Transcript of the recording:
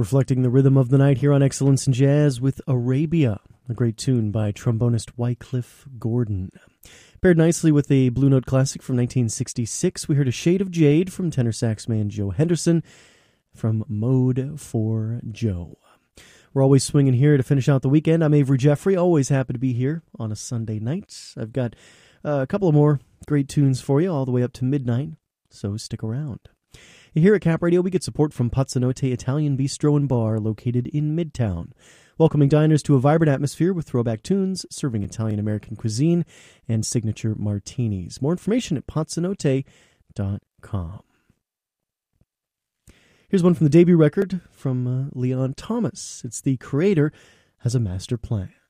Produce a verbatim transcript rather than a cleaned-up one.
Reflecting the rhythm of the night here on Excellence in Jazz with Arabia, a great tune by trombonist Wycliffe Gordon. Paired nicely with a Blue Note classic from nineteen sixty-six, we heard A Shade of Jade from tenor sax man Joe Henderson from Mode for Joe. We're always swinging here to finish out the weekend. I'm Avery Jeffrey, always happy to be here on a Sunday night. I've got uh, a couple of more great tunes for you all the way up to midnight, so stick around. Here at Cap Radio, we get support from Pazzanote Italian Bistro and Bar, located in Midtown, welcoming diners to a vibrant atmosphere with throwback tunes, serving Italian-American cuisine, and signature martinis. More information at pazzanote dot com. Here's one from the debut record from uh, Leon Thomas. It's The Creator Has a Master Plan.